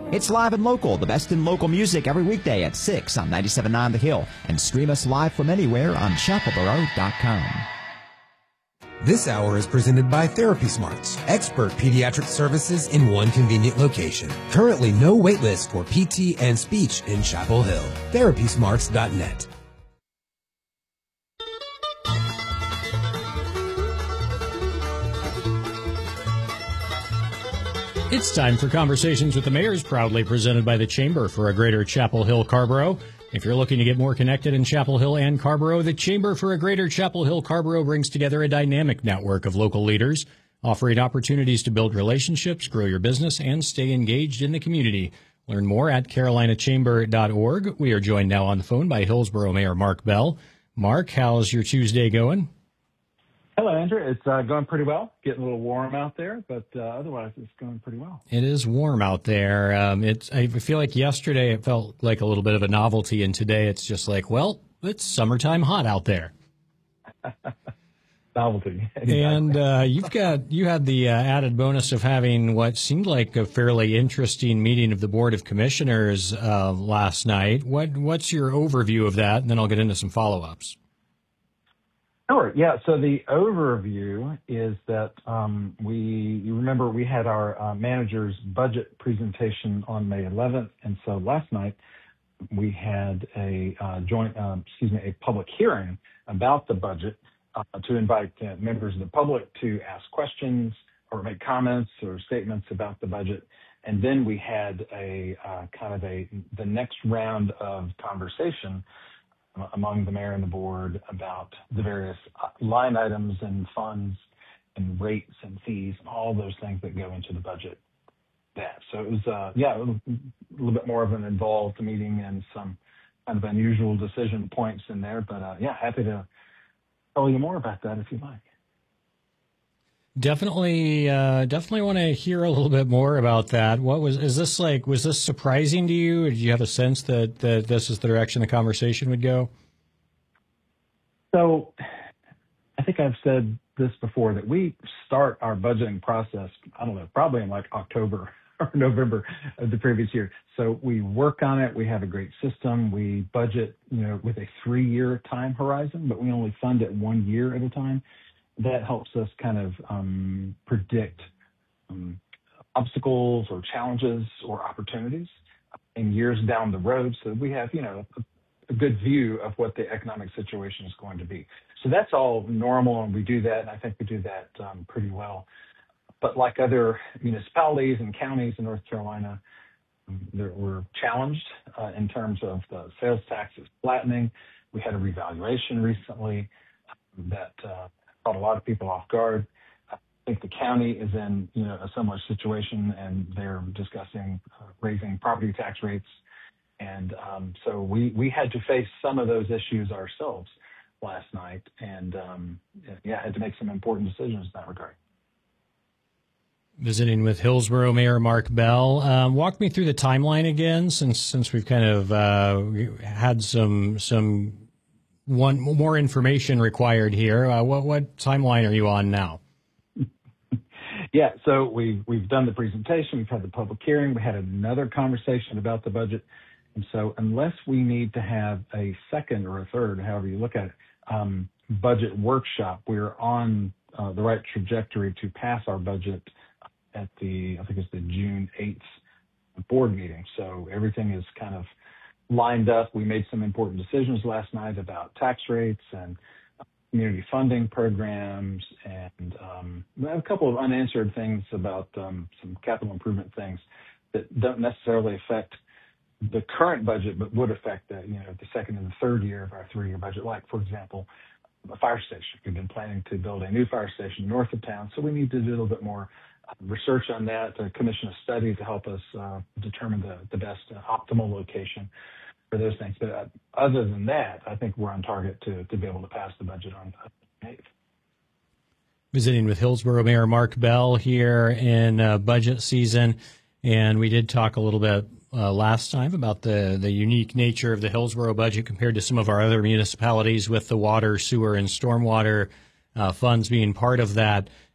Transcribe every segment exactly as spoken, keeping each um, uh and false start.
It's Live and Local, the best in local music every weekday at six on ninety-seven point nine The Hill, and stream us live from anywhere on chapel borough dot com. This hour is presented by Therapy Smarts, expert pediatric services in one convenient location. Currently no wait list for P T and speech in Chapel Hill. therapy smarts dot net. It's time for Conversations with the Mayors, proudly presented by the Chamber for a Greater Chapel Hill Carrboro. If you're looking to get more connected in Chapel Hill and Carrboro, the Chamber for a Greater Chapel Hill Carrboro brings together a dynamic network of local leaders, offering opportunities to build relationships, grow your business, and stay engaged in the community. Learn more at carolina chamber dot org. We are joined now on the phone by Hillsboro Mayor Mark Bell. Mark, how's your Tuesday going? Hello, Andrew. It's uh, going pretty well. Getting a little warm out there, but uh, otherwise it's going pretty well. It is warm out there. Um, it's. I feel like yesterday it felt like a little bit of a novelty, and today it's just like, well, it's summertime hot out there. Novelty. And uh, you've got you had the uh, added bonus of having what seemed like a fairly interesting meeting of the Board of Commissioners uh, last night. What What's your overview of that? And then I'll get into some follow-ups. Sure. Yeah. So the overview is that um, we, you remember we had our uh, manager's budget presentation on May eleventh. And so last night we had a uh, joint, um, excuse me, a public hearing about the budget uh, to invite uh, members of the public to ask questions or make comments or statements about the budget. And then we had a uh, kind of a, the next round of conversation among the mayor and the board about the various line items and funds and rates and fees and all those things that go into the budget. That so it was uh, yeah a little, a little bit more of an involved meeting and some kind of unusual decision points in there. But uh, yeah, happy to tell you more about that if you like. Definitely, uh, definitely want to hear a little bit more about that. What was, is this like, was this surprising to you? Or did you have a sense that, that this is the direction the conversation would go? So I think I've said this before, that we start our budgeting process, I don't know, probably in like October or November of the previous year. So we work on it. We have a great system. We budget, you know, with a three-year time horizon, but we only fund it one year at a time. That helps us kind of um, predict um, obstacles or challenges or opportunities in years down the road, so that we have, you know, a, a good view of what the economic situation is going to be. So that's all normal, and we do that, and I think we do that um, pretty well. But like other municipalities and counties in North Carolina, that were challenged uh, in terms of the sales taxes flattening. We had a revaluation recently that uh, caught a lot of people off guard. I think the county is in, you know, a similar situation, and they're discussing uh, raising property tax rates. And um, so we, we had to face some of those issues ourselves last night, and um, yeah, had to make some important decisions in that regard. Visiting with Hillsboro Mayor Mark Bell. Um, walk me through the timeline again, since since we've kind of uh, had some some one more information required here. Uh, what what timeline are you on now? Yeah, so we've we've done the presentation, we've had the public hearing, we had another conversation about the budget, and so unless we need to have a second or a third, however you look at it, um, budget workshop, we're on uh, the right trajectory to pass our budget at the, I think it's the June eighth board meeting. So everything is kind of lined up. We made some important decisions last night about tax rates and community funding programs, and um, we have a couple of unanswered things about um, some capital improvement things that don't necessarily affect the current budget, but would affect the, you know, the second and the third year of our three-year budget. Like, for example, a fire station. We've been planning to build a new fire station north of town, so we need to do a little bit more research on that, to commission a study to help us uh, determine the, the best uh, optimal location for those things. But uh, other than that, I think we're on target to, to be able to pass the budget on May eighth. Visiting with Hillsboro Mayor Mark Bell here in uh, budget season, and we did talk a little bit uh, last time about the, the unique nature of the Hillsboro budget compared to some of our other municipalities, with the water, sewer, and stormwater uh, funds being part of that.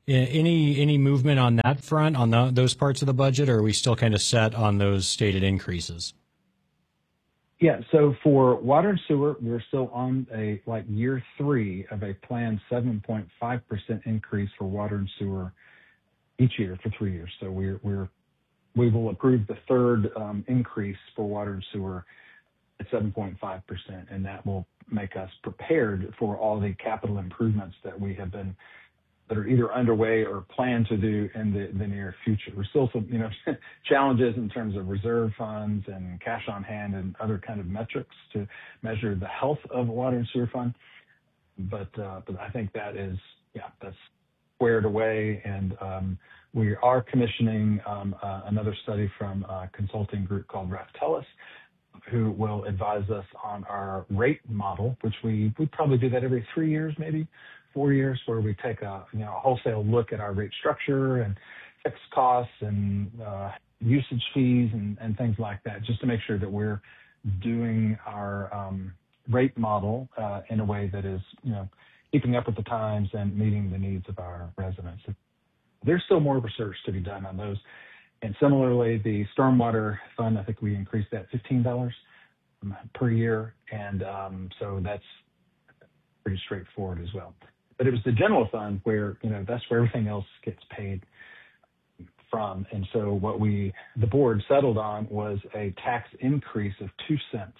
Any any movement on that front, on the, those parts of the budget, or are we still kind of set on those stated increases? Yeah, so for water and sewer, we're still on a like year three of a planned seven point five percent increase for water and sewer each year for three years. So we're we're we will approve the third um, increase for water and sewer at seven point five percent, and that will make us prepared for all the capital improvements that we have been that are either underway or planned to do in the, the near future. There's still some, you know, challenges in terms of reserve funds and cash on hand and other kind of metrics to measure the health of a water and sewer fund. But, uh, but I think that is, yeah, that's squared away. And um, we are commissioning um, uh, another study from a consulting group called Raftellus, who will advise us on our rate model, which we we probably do that every three years, maybe four years, where we take a you know a wholesale look at our rate structure and fixed costs and uh, usage fees and, and things like that, just to make sure that we're doing our um, rate model uh, in a way that is you know keeping up with the times and meeting the needs of our residents. There's still more research to be done on those. And similarly, the stormwater fund, I think we increased that fifteen dollars per year. And um, so that's pretty straightforward as well. But it was the general fund where, you know, that's where everything else gets paid from. And so what we, the board settled on was a tax increase of two cents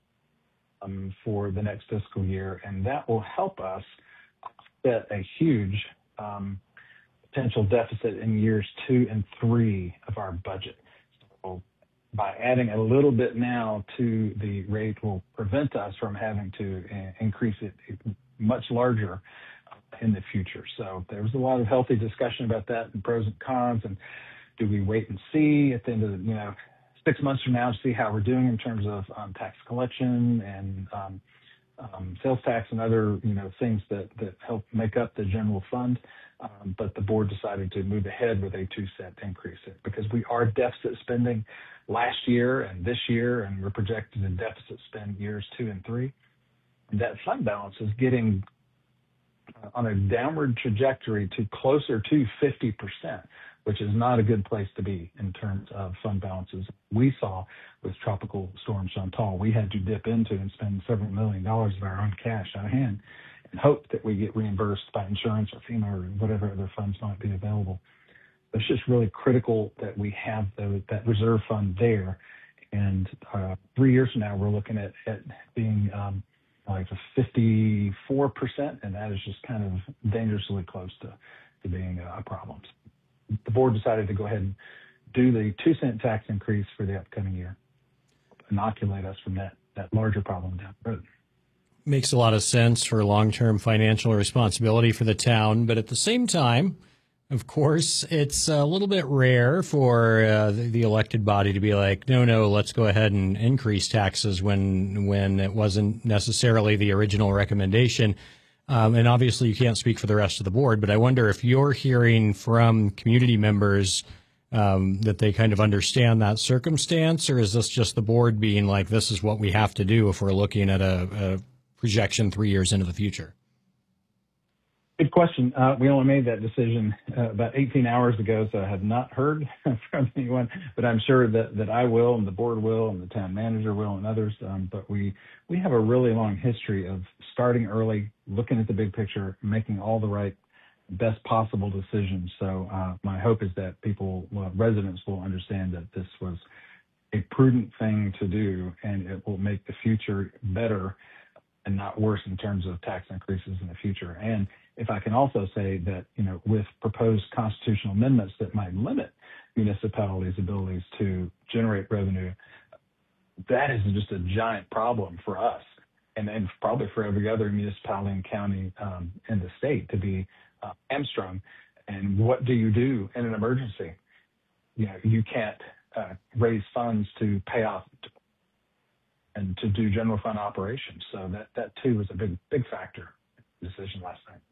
um, for the next fiscal year. And that will help us offset a huge um, potential deficit in years two and three of our budget. So by adding a little bit now to the rate will prevent us from having to uh, increase it much larger in the future. So there was a lot of healthy discussion about that and pros and cons, and do we wait and see at the end of the, you know, six months from now to see how we're doing in terms of um, tax collection and um, um, sales tax and other, you know, things that, that help make up the general fund. Um, but the board decided to move ahead with a two cent increase because we are deficit spending last year and this year, and we're projected to deficit spend years two and three. And that fund balance is getting uh, on a downward trajectory to closer to fifty percent, which is not a good place to be in terms of fund balances. We saw with Tropical Storm Chantal, we had to dip into and spend several million dollars of our own cash on hand and hope that we get reimbursed by insurance or FEMA or whatever other funds might be available. It's just really critical that we have the, that reserve fund there. And uh, three years from now, we're looking at, at being um, like a fifty-four percent, and that is just kind of dangerously close to, to being a problem. The board decided to go ahead and do the two cent tax increase for the upcoming year, inoculate us from that, that larger problem down the road. Makes a lot of sense for long-term financial responsibility for the town, but at the same time, of course, it's a little bit rare for uh, the, the elected body to be like, no, no, let's go ahead and increase taxes when when it wasn't necessarily the original recommendation. Um, and obviously, you can't speak for the rest of the board, but I wonder if you're hearing from community members um, that they kind of understand that circumstance, or is this just the board being like, this is what we have to do if we're looking at a, a projection three years into the future? Good question. Uh, we only made that decision uh, about eighteen hours ago, so I have not heard from anyone, but I'm sure that, that I will, and the board will, and the town manager will, and others. Um, but we, we have a really long history of starting early, looking at the big picture, making all the right, best possible decisions. So uh, my hope is that people, well, residents will understand that this was a prudent thing to do, and it will make the future better and not worse in terms of tax increases in the future. And if I can also say that, you know, with proposed constitutional amendments that might limit municipalities' abilities to generate revenue, that is just a giant problem for us and, and probably for every other municipality and county um, in the state to be uh, hamstrung. And what do you do in an emergency? You know, you can't uh, raise funds to pay off and to do general fund operations. So that, that too was a big, big factor in the decision last night.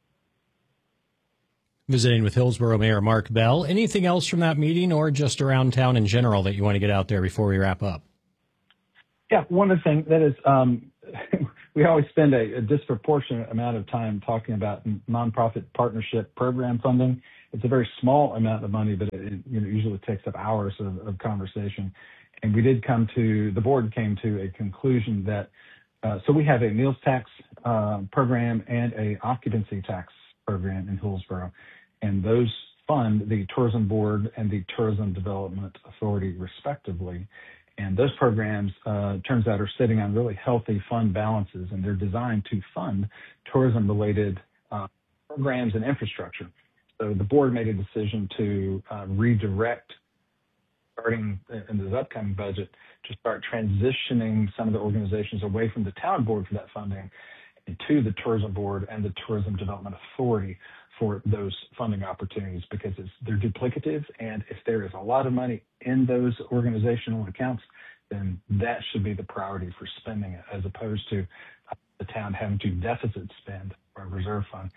Visiting with Hillsborough Mayor Mark Bell. Anything else from that meeting or just around town in general that you want to get out there before we wrap up? Yeah, one of the things that is, um, we always spend a, a disproportionate amount of time talking about nonprofit partnership program funding. it's a very small amount of money, but it, you know, usually takes up hours of, of conversation. And we did come to, the board came to a conclusion that, uh, so we have a meals tax uh, program and a occupancy tax program in Hillsborough. And those fund the Tourism Board and the Tourism Development Authority, respectively. And those programs, uh, turns out, are sitting on really healthy fund balances, and they're designed to fund tourism-related uh, programs and infrastructure. So the board made a decision to uh, redirect, starting in this upcoming budget, to start transitioning some of the organizations away from the town board for that funding and to the Tourism Board and the Tourism Development Authority for those funding opportunities, because it's, they're duplicative, and if there is a lot of money in those organizational accounts, then that should be the priority for spending it, as opposed to the town having to deficit spend or reserve fund.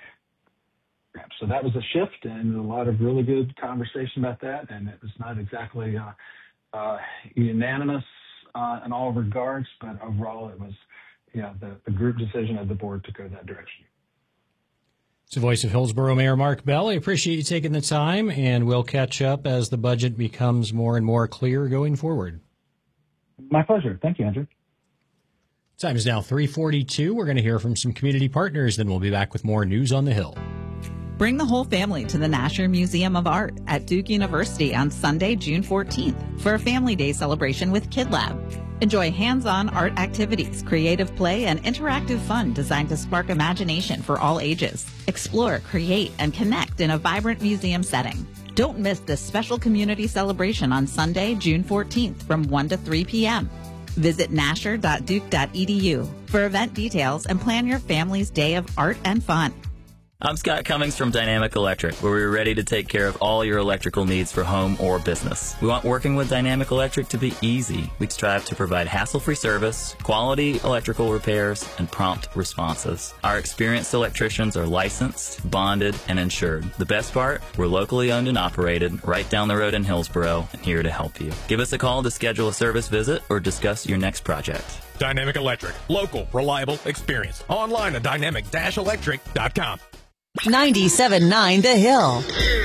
So that was a shift, and a lot of really good conversation about that, and it was not exactly uh, uh, unanimous uh, in all regards, but overall it was, yeah, the, the group decision of the board to go that direction. It's the voice of Hillsborough Mayor Mark Bell. I appreciate you taking the time, and we'll catch up as the budget becomes more and more clear going forward. My pleasure. Thank you, Andrew. Time is now three forty-two. We're going to hear from some community partners, then we'll be back with more News on the Hill. Bring the whole family to the Nasher Museum of Art at Duke University on Sunday, June fourteenth for a Family Day celebration with Kid Lab. Enjoy hands-on art activities, creative play, and interactive fun designed to spark imagination for all ages. Explore, create, and connect in a vibrant museum setting. Don't miss this special community celebration on Sunday, June fourteenth from one to three p.m. Visit nasher dot duke dot e d u for event details and plan your family's day of art and fun. I'm Scott Cummings from Dynamic Electric, where we're ready to take care of all your electrical needs for home or business. We want working with Dynamic Electric to be easy. We strive to provide hassle-free service, quality electrical repairs, and prompt responses. Our experienced electricians are licensed, bonded, and insured. The best part, we're locally owned and operated, right down the road in Hillsborough, and here to help you. Give us a call to schedule a service visit or discuss your next project. Dynamic Electric. Local, reliable, experienced. Online at dynamic dash electric dot com. ninety-seven point nine The Hill.